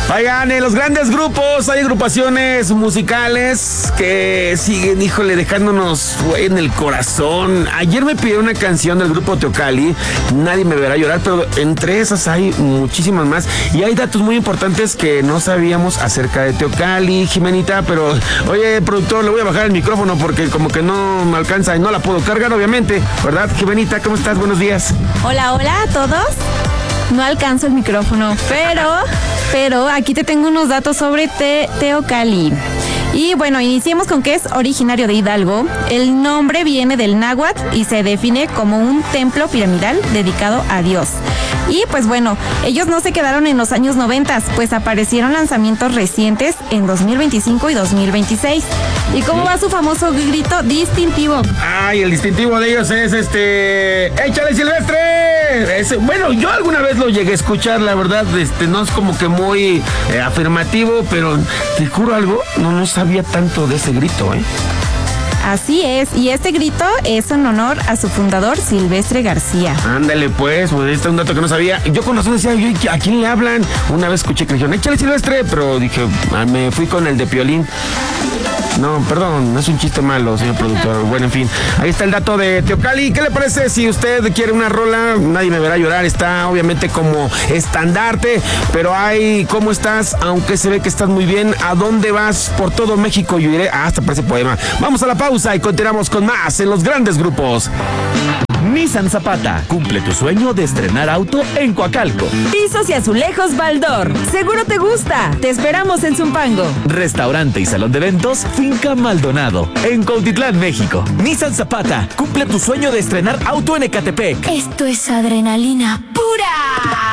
Oigan, en los grandes grupos hay agrupaciones musicales que siguen, híjole, dejándonos en el corazón. Ayer me pidieron una canción del grupo Teocalli, Nadie me verá llorar, pero entre esas hay muchísimas más. Y hay datos muy importantes que no sabíamos acerca de Teocalli, Jimenita, pero oye, productor, le voy a bajar el micrófono porque como que no me alcanza y no la puedo cargar, obviamente, ¿verdad, Jimenita? ¿Cómo estás? Buenos días. Hola a todos. No alcanzo el micrófono, pero aquí te tengo unos datos sobre Teocalli. Y bueno, iniciemos con que es originario de Hidalgo. El nombre viene del náhuatl y se define como un templo piramidal dedicado a Dios. Y pues bueno, ellos no se quedaron en los años 90, pues aparecieron lanzamientos recientes en 2025 y 2026. ¿Y cómo va su famoso grito distintivo? Ay, el distintivo de ellos es ¡échale, Silvestre! Bueno, yo alguna vez lo llegué a escuchar, la verdad, no es como que muy afirmativo, pero te juro algo, no sabía tanto de ese grito, ¿eh? Así es, y este grito es en honor a su fundador, Silvestre García. Ándale pues este es un dato que no sabía. Yo con razón decía, ¿a quién le hablan? Una vez escuché que le dijeron, échale, Silvestre, pero dije, me fui con el de Piolín. No, perdón, no es un chiste malo, señor productor. Bueno, en fin, ahí está el dato de Teocalli. ¿Qué le parece si usted quiere una rola? Nadie me verá llorar, está obviamente como estandarte, pero hay, ¿cómo estás? Aunque se ve que estás muy bien, ¿a dónde vas? Por todo México yo iré. Hasta parece poema. Vamos a la pausa y continuamos con más en los grandes grupos. Nissan Zapata, cumple tu sueño de estrenar auto en Coacalco. Pisos y azulejos Baldor, seguro te gusta. Te esperamos en Zumpango. Restaurante y salón de eventos Finca Maldonado, en Cuautitlán, México. Nissan Zapata, cumple tu sueño de estrenar auto en Ecatepec. Esto es adrenalina pura.